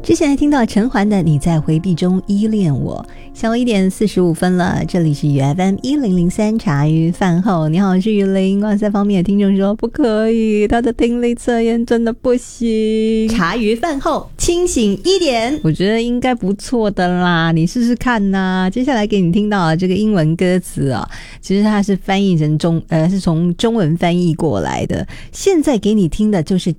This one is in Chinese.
之前听到陈环的你在回避中依恋我。下午1点45分了，这里是FM1003茶余饭后。你好，我是雨林。哇塞，方面的听众说不可以，他的听力测验真的不行。茶余饭后清醒1点，我觉得应该不错的啦，你试试看呐。接下来给你听到的这个英文歌词啊，其实它是翻译成是从中文翻译过来的。现在给你听的就是